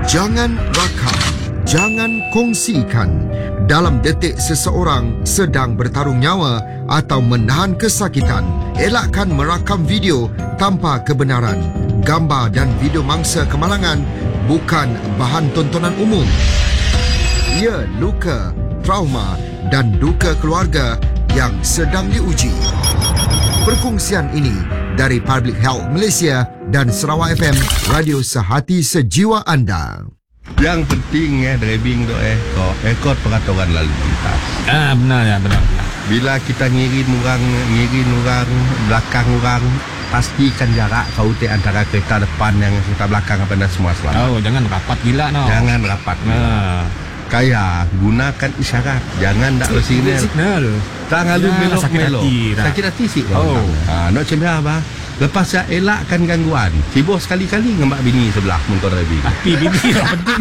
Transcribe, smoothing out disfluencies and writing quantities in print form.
Jangan rakam, jangan kongsikan. Dalam detik seseorang sedang bertarung nyawa atau menahan kesakitan, elakkan merakam video tanpa kebenaran. Gambar dan video mangsa kemalangan bukan bahan tontonan umum. Ia luka, trauma dan duka keluarga yang sedang diuji. Perkongsian ini dari Public Health Malaysia dan Sarawak FM, radio sehati sejiwa anda. Yang penting driving tu kau ikut peraturan lalu lintas. Benar. Bila kita ngirin orang belakang orang, pastikan jarak kau antara kereta depan yang kereta belakang apa dan semua selamat. Jangan rapat gila Jangan rapat. Kayak gunakan isyarat, jangan dak signal. Tak ngalu melok-melok. Sakit hati sih. Nak cemah apa? Lepas saya elakkan gangguan. Sibuk sekali-kali ngembak bini sebelah motor driving. Tapi bini lah penting.